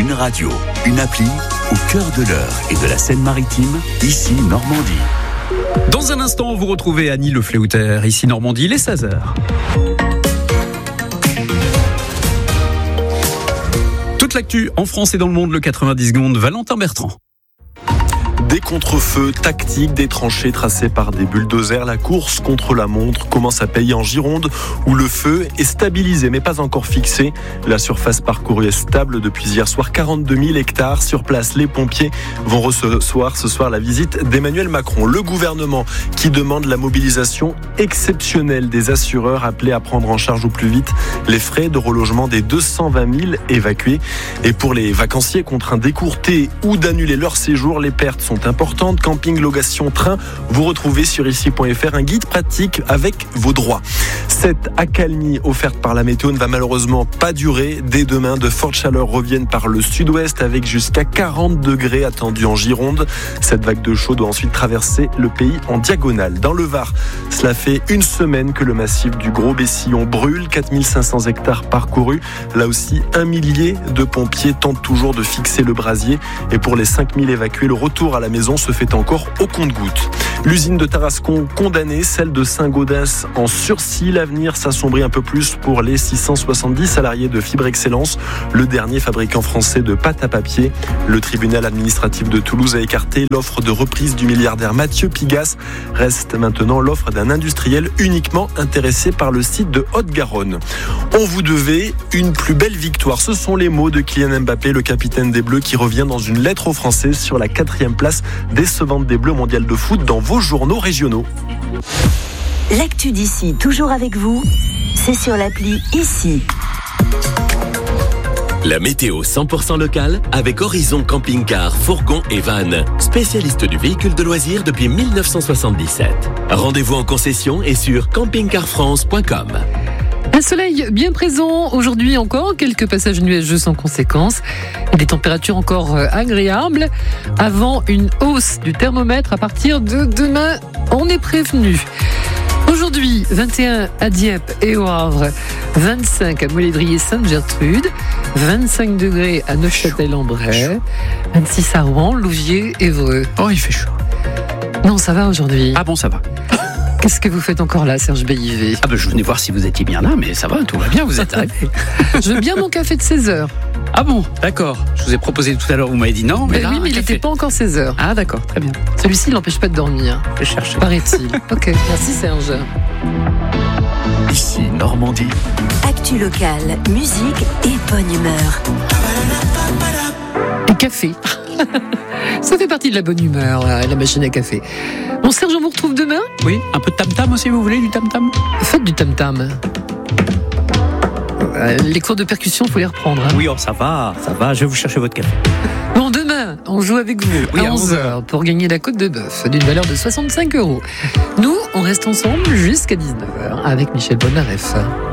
Une radio, une appli, au cœur de l'Eure et de la Seine-Maritime, ici Normandie. Dans un instant, vous retrouvez Annie Le Fléauter, ici Normandie, il est 16h. Toute l'actu en France et dans le monde, le 90 secondes, Valentin Bertrand. Des contre-feux tactiques, des tranchées tracées par des bulldozers. La course contre la montre commence à payer en Gironde où le feu est stabilisé mais pas encore fixé. La surface parcourue est stable depuis hier soir, 42 000 hectares. Sur place, les pompiers vont recevoir ce soir la visite d'Emmanuel Macron. Le gouvernement qui demande la mobilisation exceptionnelle des assureurs appelés à prendre en charge au plus vite les frais de relogement des 220 000 évacués. Et pour les vacanciers contraints d'écourter ou d'annuler leur séjour, les pertes sont importantes. Camping, location, train, vous retrouvez sur ici.fr un guide pratique avec vos droits. Cette accalmie offerte par la météo ne va malheureusement pas durer. Dès demain, de fortes chaleurs reviennent par le sud-ouest avec jusqu'à 40 degrés attendus en Gironde. Cette vague de chaud doit ensuite traverser le pays en diagonale. Dans le Var, cela fait une semaine que le massif du Gros Bessillon brûle, 4500 hectares parcourus. Là aussi, 1 millier de pompiers tentent toujours de fixer le brasier. Et pour les 5000 évacués, le retour à la maison se fait encore au compte-gouttes. L'usine de Tarascon condamnée, celle de Saint-Gaudens en sursis. L'avenir s'assombrit un peu plus pour les 670 salariés de Fibre Excellence, le dernier fabricant français de pâte à papier. Le tribunal administratif de Toulouse a écarté l'offre de reprise du milliardaire Mathieu Pigasse. Reste maintenant l'offre d'un industriel uniquement intéressé par le site de Haute-Garonne. On vous devait une plus belle victoire. Ce sont les mots de Kylian Mbappé, le capitaine des Bleus, qui revient dans une lettre aux Français sur la 4e place décevante des Bleus mondial de foot dans vos journaux régionaux. L'actu d'ici, toujours avec vous, c'est sur l'appli Ici. La météo 100% locale avec Horizon Camping-Car, Fourgon et Van, spécialiste du véhicule de loisirs depuis 1977. Rendez-vous en concession et sur campingcarfrance.com. Un soleil bien présent aujourd'hui encore, quelques passages nuageux sans conséquence et des températures encore agréables avant une hausse du thermomètre à partir de demain, on est prévenu. Aujourd'hui, 21 à Dieppe et au Havre, 25 à Molédrie et Sainte-Gertrude, 25 degrés à Neufchâtel-en-Bray, 26 à Rouen, Louviers, Évreux. Oh, il fait chaud. Non, ça va aujourd'hui. Ah bon, ça va. Qu'est-ce que vous faites encore là, Serge Bellivet ? Ah ben, je venais voir si vous étiez bien là, mais ça va, tout va bien, vous êtes arrivé. Je veux bien mon café de 16h. Ah bon, d'accord. Je vous ai proposé tout à l'heure, vous m'avez dit non, mais là, oui, mais il n'était pas encore 16h. Ah d'accord, très bien. Celui-ci, il n'empêche pas de dormir. Je vais chercher. Paraît-il. Ok, merci Serge. Ici Normandie. Actu locale, musique et bonne humeur. Et café. Ça fait partie de la bonne humeur, la machine à café. Bon, Serge, on vous retrouve demain ? Oui, un peu de tam-tam aussi, vous voulez, du tam-tam ? Faites du tam-tam. Les cours de percussion, il faut les reprendre. Hein. Oui, oh, ça va, je vais vous chercher votre café. Bon, demain, on joue avec vous oui, à 11h pour gagner la côte de bœuf d'une valeur de 65 €. Nous, on reste ensemble jusqu'à 19h avec Michel Bonaref.